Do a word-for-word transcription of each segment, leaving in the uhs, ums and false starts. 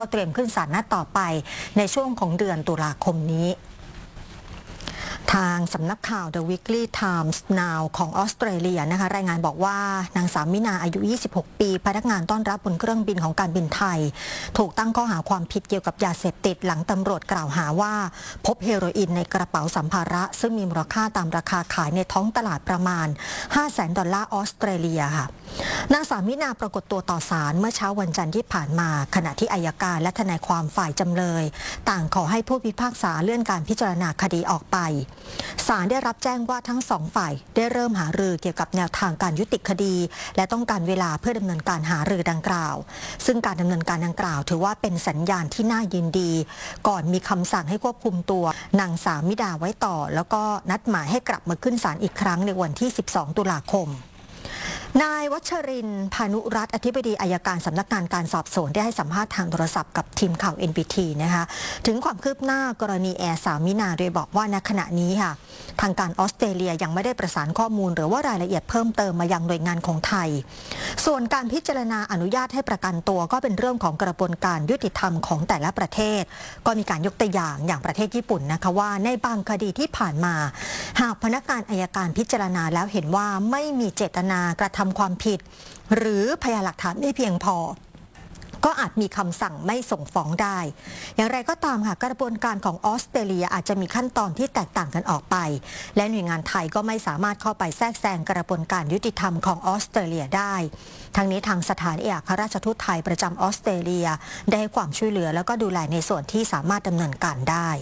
ก็เตรียมขึ้นศาลนัดต่อไปในช่วงของเดือนตุลาคมนี้ทางสำนักข่าว The Weekly Times Now ของออสเตรเลียนะคะรายงานบอกว่านางสาวมินาอายุ ยี่สิบหก ปีพนักงานต้อนรับบนเครื่องบินของการบินไทยถูกตั้งข้อหาความผิดเกี่ยวกับยาเสพติดหลังตำรวจกล่าวหาว่าพบเฮโรอีนในกระเป๋าสัมภาระซึ่งมีมูลค่าตามราคาขายในท้องตลาดประมาณ ห้าแสน ดอลลาร์ออสเตรเลียค่ะนางสาวมินาปรากฏตัวต่อศาลเมื่อเช้าวันจันทร์ที่ผ่านมาขณะที่อัยการและทนายความฝ่ายจำเลยต่างขอให้ผู้พิพากษาเลื่อนการพิจารณาคดีออกไปศาลได้รับแจ้งว่าทั้งสองฝ่ายได้เริ่มหารือเกี่ยวกับแนวทางการยุติคดีและต้องการเวลาเพื่อดำเนินการหารือดังกล่าวซึ่งการดำเนินการดังกล่าวถือว่าเป็นสัญญาณที่น่ายินดีก่อนมีคำสั่งให้ควบคุมตัวนางสาวมิดาไว้ต่อแล้วก็นัดหมายให้กลับมาขึ้นศาลอีกครั้งในวันที่สิบสองตุลาคมนายวัชรินทร์ พานุรัตน์อธิบดีอัยการสำนักงานการสอบสวนได้ให้สัมภาษณ์ทางโทรศัพท์กับทีมข่าว เอ็น บี ที นะคะถึงความคืบหน้ากรณีแอร์สาวมินาโดยบอกว่าณขณะนี้ค่ะทางการออสเตรเลียยังไม่ได้ประสานข้อมูลหรือว่ารายละเอียดเพิ่มเติมมายังหน่วยงานของไทยส่วนการพิจารณาอนุญาตให้ประกันตัวก็เป็นเรื่องของกระบวนการยุติธรรมของแต่ละประเทศก็มีการยกตัวอย่างอย่างประเทศญี่ปุ่นนะคะว่าในบางคดีที่ผ่านมาหากพนักงานอัยการพิจารณาแล้วเห็นว่าไม่มีเจตนากระทำความผิดหรือพยานหลักฐานไม่เพียงพอก็อาจมีคำสั่งไม่ส่งฟ้องได้อย่างไรก็ตามค่ะกระบวนการของออสเตรเลียอาจจะมีขั้นตอนที่แตกต่างกันออกไปและหน่วยงานไทยก็ไม่สามารถเข้าไปแทรกแซงกระบวนการยุติธรรมของออสเตรเลียได้ทั้งนี้ทางสถานเอกอัครราชทูตไทยประจำออสเตรเลียได้ให้ความช่วยเหลือแล้วก็ดูแลในส่วนที่สามารถดำเนินการได้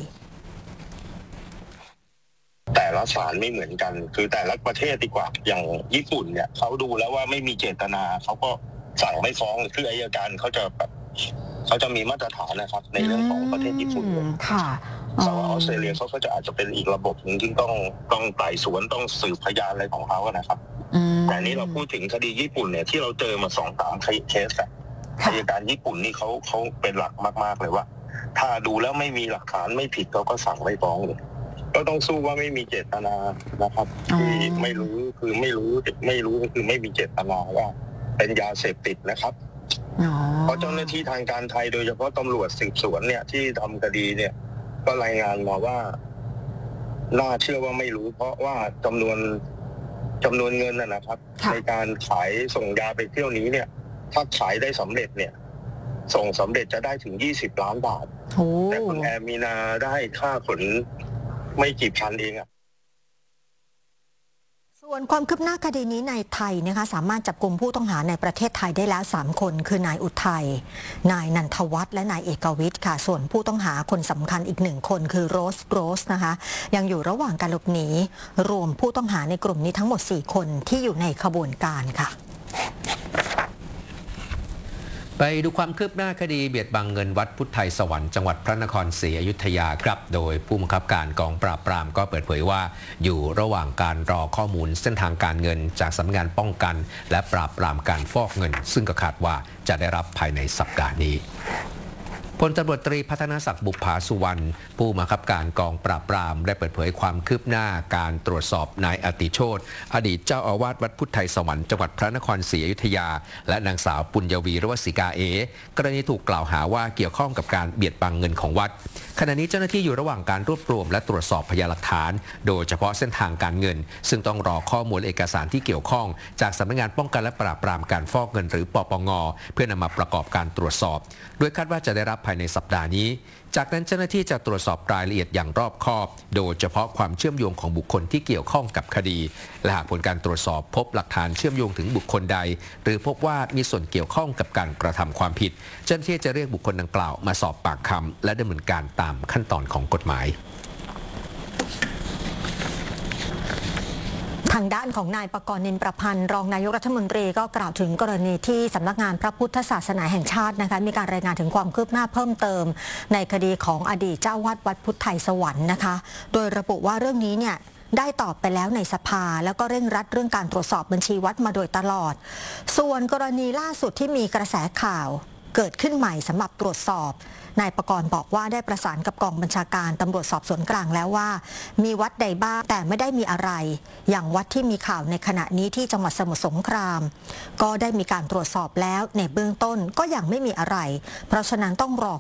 แต่ละศาลไม่เหมือนกันคือแต่ละประเทศดีกว่าอย่างญี่ปุ่นเนี่ยเขาดูแล้วว่าไม่มีเจตนาเขาก็สั่งไม่ฟ้องคืออัยการเขาจะแบบเขาจะมีมาตรฐานนะครับในเรื่องของประเทศญี่ปุ่นค่ะแต่ว่าออสเตรเลียเขาก็จะอาจจะเป็นอีกระบบหนึ่งที่ต้องต้องไต่สวนต้องสืบพยานอะไรของเขานะครับแต่นี้เราพูดถึงคดีญี่ปุ่นเนี่ยที่เราเจอมาสองสามเคสอะอัยการญี่ปุ่นนี่เขาเขาเป็นหลักมากๆเลยว่าถ้าดูแล้วไม่มีหลักฐานไม่ผิดเขาก็สั่งไม่ฟ้องเลยก็ต้องสู้ว่าไม่มีเจตนานะครับที่ไม่รู้คือไม่รู้ไม่รู้ก็คือไม่มีเจตนาว่าเป็นยาเสพติดนะครับเพราะเจ้าหน้าที่ทางการไทยโดยเฉพาะตำรวจสืบสวนเนี่ยที่ทำคดีเนี่ยก็รายงานมาว่าน่าเชื่อว่าไม่รู้เพราะว่าจำนวนจำนวนเงินนะครับในการขายส่งยาไปเที่ยวนี้เนี่ยถ้าขายได้สำเร็จเนี่ยส่งสำเร็จจะได้ถึงยี่สิบล้านบาทแต่คุณแอร์มีนาได้ค่าขนไม่กี่พันเองอะส่วนความคืบหน้าคดีนี้ในไทยนะคะสามารถจับกลุ่มผู้ต้องหาในประเทศไทยได้แล้วสามคนคือนายอุทัยนายนันทวัฒน์และนายเอกวิทย์ค่ะส่วนผู้ต้องหาคนสำคัญอีกหนึ่งคนคือโรสโรสนะคะยังอยู่ระหว่างการหลบหนีรวมผู้ต้องหาในกลุ่มนี้ทั้งหมดสี่คนที่อยู่ในขบวนการค่ะไปดูความคืบหน้าคดีเบียดบังเงินวัดพุทธไทยสวรรค์จังหวัดพระนครศรีอยุธยาครับโดยผู้บังคับการกองปราบปรามก็เปิดเผยว่าอยู่ระหว่างการรอข้อมูลเส้นทางการเงินจากสำนักงานป้องกันและปราบปรามการฟอกเงินซึ่งก็คาดว่าจะได้รับภายในสัปดาห์นี้พลตำรวจตรีพัฒนศักดิ์บุภาสุวรรณผู้บังคับการกองปราบปรามได้เปิดเผยความคืบหน้าการตรวจสอบนายอติโชติอดีตเจ้าอาวาสวัดพุทธไทยสวรรค์จังหวัดพระนครศรีอยุธยาและนางสาวปุญญวีรวศิกาเอกรณีถูกกล่าวหาว่าเกี่ยวข้องกับการเบียดบังเงินของวัดขณะนี้เจ้าหน้าที่อยู่ระหว่างการรวบรวมและตรวจสอบพยานหลักฐานโดยเฉพาะเส้นทางการเงินซึ่งต้องรอข้อมูลเอกสารที่เกี่ยวข้องจากสำนักงานป้องกันและปราบปรามการฟอกเงินหรือปปง.เพื่อนำมาประกอบการตรวจสอบโดยคาดว่าจะได้รับภายในสัปดาห์นี้จากนั้นเจ้าหน้าที่จะตรวจสอบรายละเอียดอย่างรอบคอบโดยเฉพาะความเชื่อมโยงของบุคคลที่เกี่ยวข้องกับคดีและหากผลการตรวจสอบพบหลักฐานเชื่อมโยงถึงบุคคลใดหรือพบว่ามีส่วนเกี่ยวข้องกับการกระทำความผิดเจ้าหน้าที่จะเรียกบุคคลดังกล่าวมาสอบปากคำและดำเนินการตามขั้นตอนของกฎหมายทางด้านของนายประกรณ์ นินประพันธ์รองนายกรัฐมนตรีก็กล่าวถึงกรณีที่สำนักงานพระพุทธศาสนาแห่งชาตินะคะมีการรายงานถึงความคืบหน้าเพิ่มเติมในคดีของอดีตเจ้าวาดวัดพุทธไทยสวรรค์นะคะโดยระบุว่าเรื่องนี้เนี่ยได้ตอบไปแล้วในสภาแล้วก็เร่งรัดเรื่องการตรวจสอบบัญชีวัดมาโดยตลอดส่วนกรณีล่าสุดที่มีกระแสข่าวเกิดขึ้นใหม่สำหรับตรวจสอบนายประกรณ์บอกว่าได้ประสานกับกองบัญชาการตำรวจสอบสวนกลางแล้วว่ามีวัดใดบ้างแต่ไม่ได้มีอะไรอย่างวัดที่มีข่าวในขณะนี้ที่จังหวัดสมุทรสงครามก็ได้มีการตรวจสอบแล้วในเบื้องต้นก็ยังไม่มีอะไรเพราะฉะนั้นต้องรอ